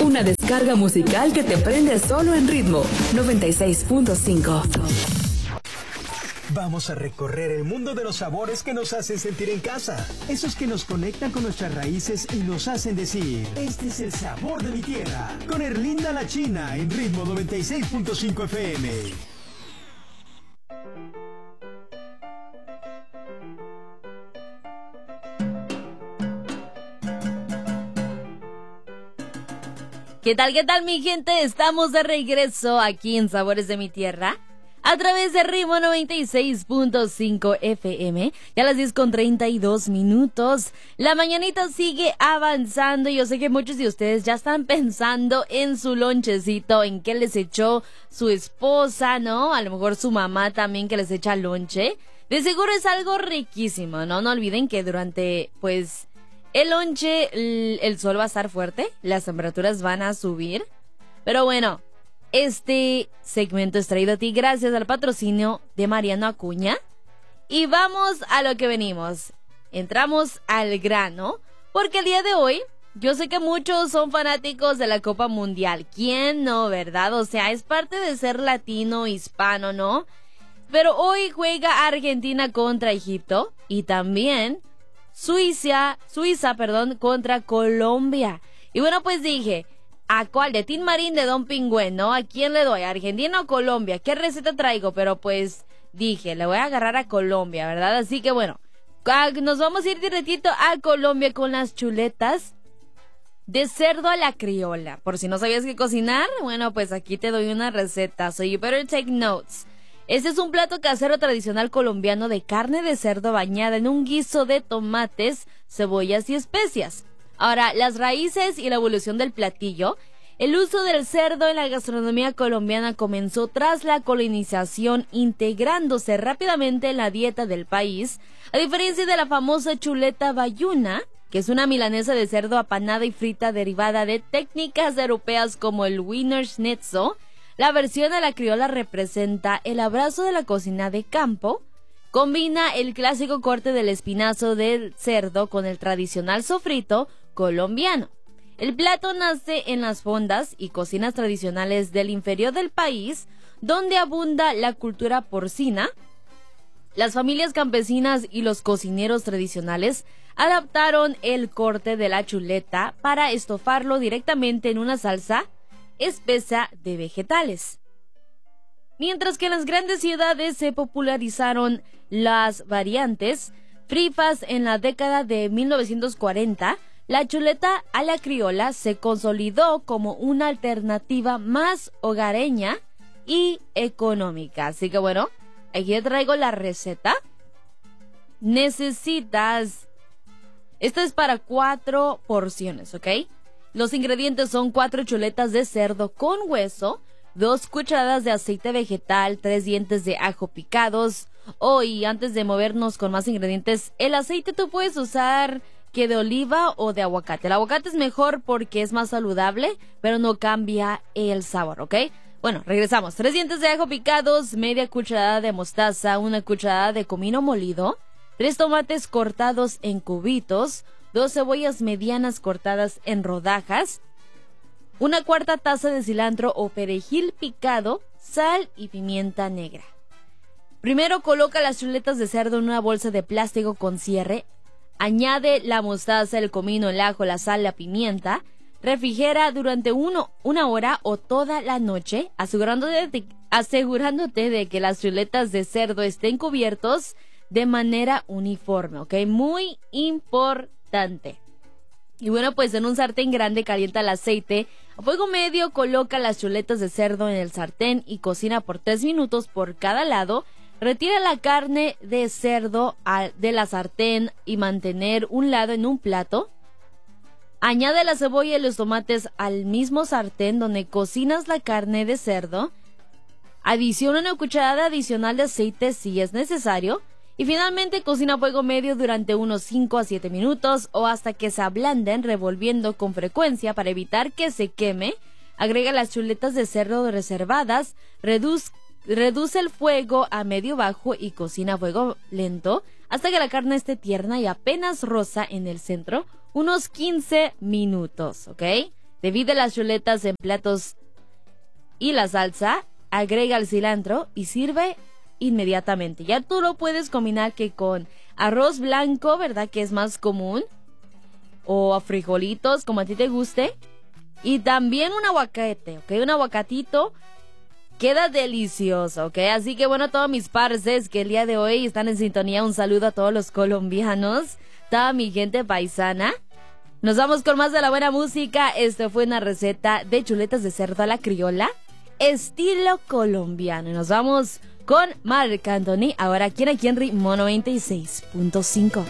Una descarga musical que te prende solo en Ritmo 96.5. Vamos a recorrer el mundo de los sabores que nos hacen sentir en casa. Esos que nos conectan con nuestras raíces y nos hacen decir: este es el sabor de mi tierra. Con Erlinda la China en Ritmo 96.5 FM. ¿Qué tal, mi gente? Estamos de regreso aquí en Sabores de mi Tierra a través de Ritmo 96.5 FM. Ya a las 10:32. La mañanita sigue avanzando. Yo sé que muchos de ustedes ya están pensando en su lonchecito, en qué les echó su esposa, ¿no? A lo mejor su mamá también que les echa lonche. De seguro es algo riquísimo, ¿no? No olviden que durante, el lonche, el sol va a estar fuerte, las temperaturas van a subir. Pero bueno, este segmento es traído a ti gracias al patrocinio de Mariano Acuña. Y vamos a lo que venimos. Entramos al grano, porque el día de hoy, yo sé que muchos son fanáticos de la Copa Mundial. ¿Quién no, verdad? O sea, es parte de ser latino, hispano, ¿no? Pero hoy juega Argentina contra Egipto y también Suiza, contra Colombia. Y bueno, pues dije, ¿a cuál? De Tin Marín, de Don Pingüen, ¿no? ¿A quién le doy? ¿A Argentina o Colombia? ¿Qué receta traigo? Pero dije, le voy a agarrar a Colombia, ¿verdad? Así que bueno, nos vamos a ir directito a Colombia con las chuletas de cerdo a la criolla. Por si no sabías qué cocinar, bueno, pues aquí te doy una receta. So you better take notes. Este es un plato casero tradicional colombiano de carne de cerdo bañada en un guiso de tomates, cebollas y especias. Ahora, las raíces y la evolución del platillo. El uso del cerdo en la gastronomía colombiana comenzó tras la colonización, integrándose rápidamente en la dieta del país, a diferencia de la famosa chuleta bayuna, que es una milanesa de cerdo apanada y frita derivada de técnicas europeas como el Wiener Schnitzel. La versión a la criolla representa el abrazo de la cocina de campo, combina el clásico corte del espinazo del cerdo con el tradicional sofrito colombiano. El plato nace en las fondas y cocinas tradicionales del interior del país, donde abunda la cultura porcina. Las familias campesinas y los cocineros tradicionales adaptaron el corte de la chuleta para estofarlo directamente en una salsa espesa de vegetales. Mientras que en las grandes ciudades se popularizaron las variantes frifas en la década de 1940, la chuleta a la criolla se consolidó como una alternativa más hogareña y económica. Así que bueno, aquí te traigo la receta. Necesitas... Esta es para 4 porciones, ¿ok? Los ingredientes son 4 chuletas de cerdo con hueso, 2 cucharadas de aceite vegetal, 3 dientes de ajo picados. Y antes de movernos con más ingredientes, el aceite tú puedes usar que de oliva o de aguacate. El aguacate es mejor porque es más saludable, pero no cambia el sabor, ¿ok? Bueno, regresamos. 3 dientes de ajo picados, media cucharada de mostaza, 1 cucharada de comino molido, 3 tomates cortados en cubitos, 2 cebollas medianas cortadas en rodajas, 1/4 taza de cilantro o perejil picado, sal y pimienta negra. Primero coloca las chuletas de cerdo en una bolsa de plástico con cierre, añade la mostaza, el comino, el ajo, la sal, la pimienta, refrigera durante una hora o toda la noche, asegurándote de que las chuletas de cerdo estén cubiertos de manera uniforme, ¿ok? Muy importante. Y bueno, pues en un sartén grande calienta el aceite. A fuego medio coloca las chuletas de cerdo en el sartén y cocina por 3 minutos por cada lado. Retira la carne de cerdo de la sartén y mantener un lado en un plato. Añade la cebolla y los tomates al mismo sartén donde cocinas la carne de cerdo. Adiciona 1 cucharada adicional de aceite si es necesario. Y finalmente cocina a fuego medio durante unos 5 a 7 minutos o hasta que se ablanden, revolviendo con frecuencia para evitar que se queme. Agrega las chuletas de cerdo reservadas, reduce el fuego a medio bajo y cocina a fuego lento hasta que la carne esté tierna y apenas rosa en el centro, unos 15 minutos, ¿ok? Divide las chuletas en platos y la salsa, agrega el cilantro y sirve inmediatamente. Ya tú lo puedes combinar que con arroz blanco, ¿verdad? Que es más común. O a frijolitos, como a ti te guste. Y también un aguacate, ¿ok? Un aguacatito queda delicioso, ¿ok? Así que bueno, todos mis parces que el día de hoy están en sintonía, un saludo a todos los colombianos, toda mi gente paisana. Nos vamos con más de la buena música. Esto fue una receta de chuletas de cerdo a la criolla, estilo colombiano. Nos vamos con Marc Anthony, ahora aquí en Ritmo 96.5.